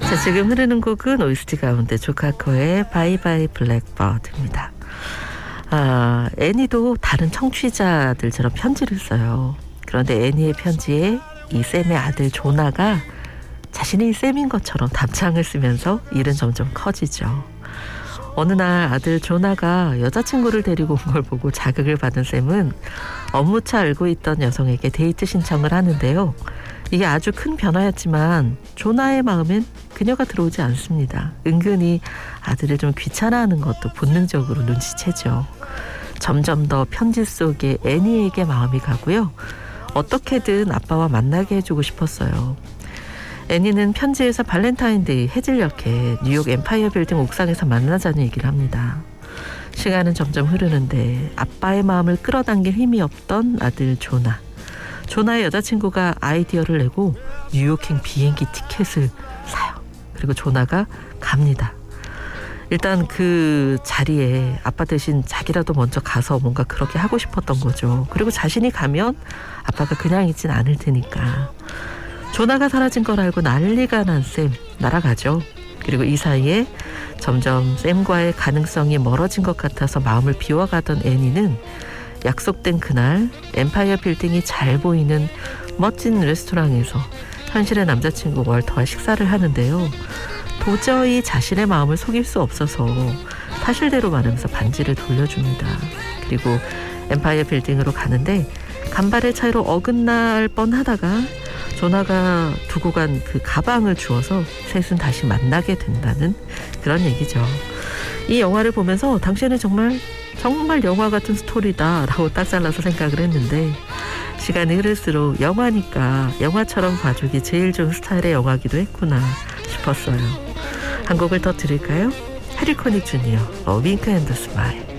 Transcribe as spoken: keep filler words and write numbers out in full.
자, 지금 흐르는 곡은 오에스티 가운데 조카코의 바이바이 블랙버드입니다. 아, 애니도 다른 청취자들처럼 편지를 써요. 그런데 애니의 편지에 이 샘의 아들 조나가 자신이 샘인 것처럼 답장을 쓰면서 일은 점점 커지죠. 어느 날 아들 조나가 여자친구를 데리고 온 걸 보고 자극을 받은 샘은 업무차 알고 있던 여성에게 데이트 신청을 하는데요. 이게 아주 큰 변화였지만 조나의 마음엔 그녀가 들어오지 않습니다. 은근히 아들을 좀 귀찮아하는 것도 본능적으로 눈치채죠. 점점 더 편지 속에 애니에게 마음이 가고요. 어떻게든 아빠와 만나게 해주고 싶었어요. 애니는 편지에서 발렌타인데이 해질녘에 뉴욕 엠파이어 빌딩 옥상에서 만나자는 얘기를 합니다. 시간은 점점 흐르는데 아빠의 마음을 끌어당길 힘이 없던 아들 조나. 조나의 여자친구가 아이디어를 내고 뉴욕행 비행기 티켓을 사요. 그리고 조나가 갑니다. 일단 그 자리에 아빠 대신 자기라도 먼저 가서 뭔가 그렇게 하고 싶었던 거죠. 그리고 자신이 가면 아빠가 그냥 있진 않을 테니까. 조나가 사라진 걸 알고 난리가 난 샘, 날아가죠. 그리고 이 사이에 점점 샘과의 가능성이 멀어진 것 같아서 마음을 비워가던 애니는 약속된 그날 엠파이어 빌딩이 잘 보이는 멋진 레스토랑에서 현실의 남자친구 월터와 식사를 하는데요. 도저히 자신의 마음을 속일 수 없어서 사실대로 말하면서 반지를 돌려줍니다. 그리고 엠파이어 빌딩으로 가는데 간발의 차이로 어긋날 뻔하다가 조나가 두고 간 그 가방을 주어서 셋은 다시 만나게 된다는 그런 얘기죠. 이 영화를 보면서 당시에는 정말 정말 영화 같은 스토리다라고 딱 잘라서 생각을 했는데 시간이 흐를수록 영화니까 영화처럼 봐주기 제일 좋은 스타일의 영화기도 했구나 싶었어요. 한 곡을 더 들을까요? 해리 코닉 주니어, 어, 윙크 앤 더 스마일.